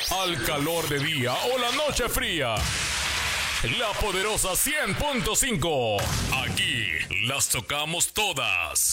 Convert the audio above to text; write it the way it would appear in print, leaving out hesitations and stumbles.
al calor de día o la noche fría. La poderosa 100.5. Aquí las tocamos todas.